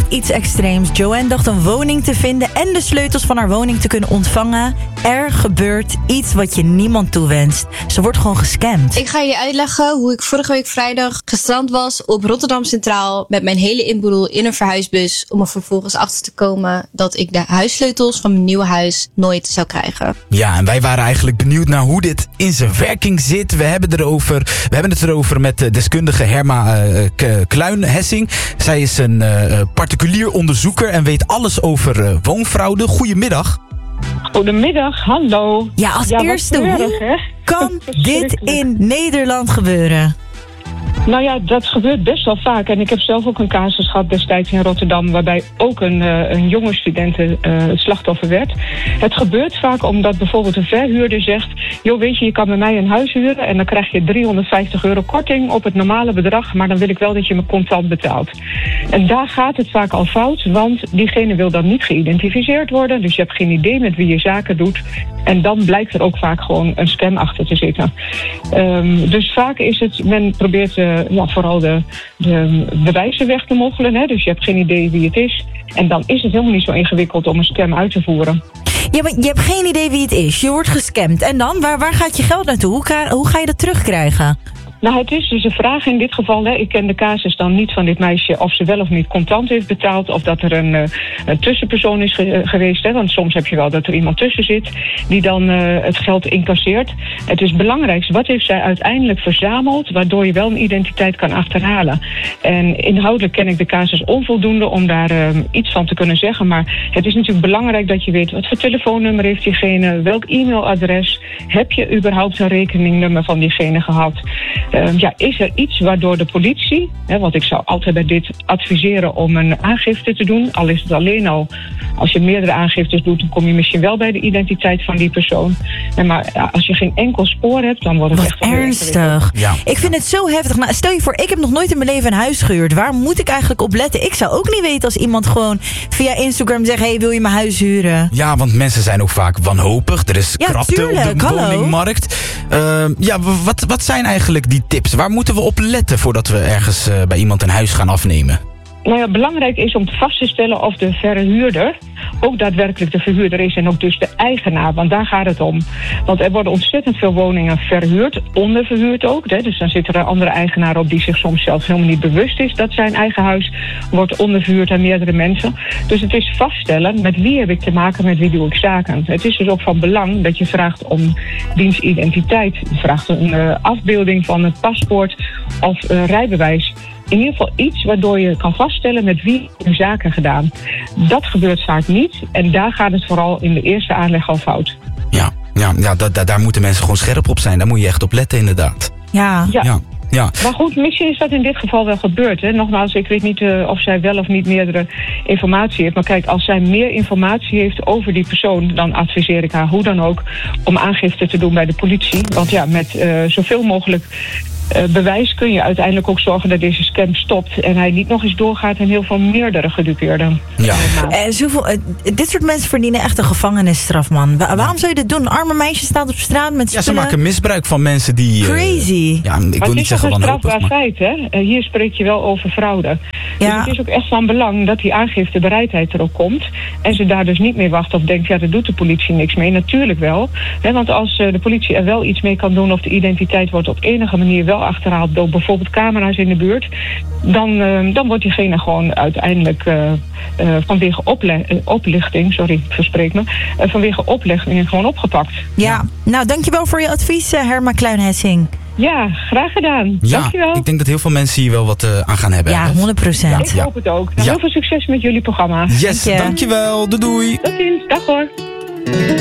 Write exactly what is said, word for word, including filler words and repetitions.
iets extreems. Joanne dacht een woning te vinden en de sleutels van haar woning te kunnen ontvangen. Er gebeurt iets wat je niemand toewenst. Ze wordt gewoon gescamd. Ik ga je uitleggen hoe ik vorige week vrijdag gestrand was op Rotterdam Centraal met mijn hele inboedel in een verhuisbus, om er vervolgens achter te komen dat ik de huissleutels van mijn nieuwe huis nooit zou krijgen. Ja, en wij waren eigenlijk benieuwd naar hoe dit in zijn werking zit. We hebben, erover, we hebben het erover met de deskundige Herma uh, Kluin-Hessing. Zij is een uh, particulier onderzoeker en weet alles over uh, woonfraude. Goedemiddag. Goedemiddag, hallo. Ja, als ja, eerste, treurig, hoe hè? kan dit in Nederland gebeuren? Nou ja, dat gebeurt best wel vaak. En ik heb zelf ook een casus gehad destijds in Rotterdam, waarbij ook een, uh, een jonge student uh, het slachtoffer werd. Het gebeurt vaak omdat bijvoorbeeld een verhuurder zegt, joh, weet je, je kan bij mij een huis huren en dan krijg je driehonderdvijftig euro korting op het normale bedrag, maar dan wil ik wel dat je me contant betaalt. En daar gaat het vaak al fout, want diegene wil dan niet geïdentificeerd worden, dus je hebt geen idee met wie je zaken doet. En dan blijkt er ook vaak gewoon een scam achter te zitten. Um, dus vaak is het, men probeert uh, ja, vooral de, de bewijzen weg te moffelen. Hè? Dus je hebt geen idee wie het is. En dan is het helemaal niet zo ingewikkeld om een scam uit te voeren. Ja, maar je hebt geen idee wie het is. Je wordt gescamd. En dan? Waar, waar gaat je geld naartoe? Hoe ga, hoe ga je dat terugkrijgen? Nou, het is dus een vraag in dit geval. Hè. Ik ken de casus dan niet van dit meisje of ze wel of niet contant heeft betaald, of dat er een, uh, een tussenpersoon is ge- geweest. Hè. Want soms heb je wel dat er iemand tussen zit die dan uh, het geld incasseert. Het is belangrijk, wat heeft zij uiteindelijk verzameld, waardoor je wel een identiteit kan achterhalen. En inhoudelijk ken ik de casus onvoldoende om daar uh, iets van te kunnen zeggen. Maar het is natuurlijk belangrijk dat je weet wat voor telefoonnummer heeft diegene, welk e-mailadres, heb je überhaupt een rekeningnummer van diegene gehad. Uh, ja, is er iets waardoor de politie, hè, want ik zou altijd bij dit adviseren om een aangifte te doen, al is het alleen al, als je meerdere aangiftes doet, dan kom je misschien wel bij de identiteit van die persoon. En maar ja, als je geen enkel spoor hebt, dan wordt het Wat echt wel ernstig. Ja. Ik vind het zo heftig. Nou, stel je voor, ik heb nog nooit in mijn leven een huis gehuurd. Waar moet ik eigenlijk op letten? Ik zou ook niet weten als iemand gewoon via Instagram zegt, hey, wil je mijn huis huren? Ja, want mensen zijn ook vaak wanhopig. Er is Ja, krapte tuurlijk, op de hallo. woningmarkt. Uh, ja, wat, wat zijn eigenlijk die tips? Waar moeten we op letten voordat we ergens uh, bij iemand een huis gaan afnemen? Nou ja, belangrijk is om vast te stellen of de verhuurder ook daadwerkelijk de verhuurder is en ook dus de eigenaar, want daar gaat het om. Want er worden ontzettend veel woningen verhuurd, onderverhuurd ook. Hè? Dus dan zit er een andere eigenaar op die zich soms zelf helemaal niet bewust is dat zijn eigen huis wordt onderverhuurd aan meerdere mensen. Dus het is vaststellen met wie heb ik te maken, met wie doe ik zaken. Het is dus ook van belang dat je vraagt om dienstidentiteit. Je vraagt een uh, afbeelding van het paspoort of uh, rijbewijs. In ieder geval iets waardoor je kan vaststellen met wie je zaken gedaan. Dat gebeurt vaak niet en daar gaat het vooral in de eerste aanleg al fout. Ja, ja, ja da, da, daar moeten mensen gewoon scherp op zijn. Daar moet je echt op letten inderdaad. Ja. Ja. Ja. Ja. Maar goed, misschien is dat in dit geval wel gebeurd. Hè? Nogmaals, ik weet niet uh, of zij wel of niet meerdere informatie heeft. Maar kijk, als zij meer informatie heeft over die persoon, dan adviseer ik haar hoe dan ook om aangifte te doen bij de politie. Want ja, met uh, zoveel mogelijk Uh, bewijs kun je uiteindelijk ook zorgen dat deze scam stopt en hij niet nog eens doorgaat en heel veel meerdere gedupeerden. Ja. Uh, zoveel, uh, dit soort mensen verdienen echt een gevangenisstraf, man. Wa- waarom zou je dit doen? Een arme meisje staat op straat met Ja, spullen. ze maken misbruik van mensen die... Uh, Crazy. Ja, ik wil niet zeggen wanhopig. Het is toch een strafbaar wanhopig, maar... feit, hè? Uh, hier spreek je wel over fraude. Ja. Dus het is ook echt van belang dat die aangiftebereidheid er ook komt. En ze daar dus niet mee wacht of denkt, ja, daar doet de politie niks mee. Natuurlijk wel. Hè, want als uh, de politie er wel iets mee kan doen of de identiteit wordt op enige manier wel achterhaald door bijvoorbeeld camera's in de buurt, dan, uh, dan wordt diegene gewoon uiteindelijk uh, uh, vanwege ople- uh, oplichting, sorry, ik verspreek me, uh, vanwege oplichting gewoon opgepakt. Ja, nou dankjewel voor je advies, uh, Herma Kluin-Hessing. Ja, graag gedaan. Ja, Dankjewel. ik denk dat heel veel mensen hier wel wat uh, aan gaan hebben. Ja, honderd procent. Ik hoop het ook. Nou, Ja. heel veel succes met jullie programma. Yes, Dank je. dankjewel. Doei doei. Tot ziens. Dag hoor.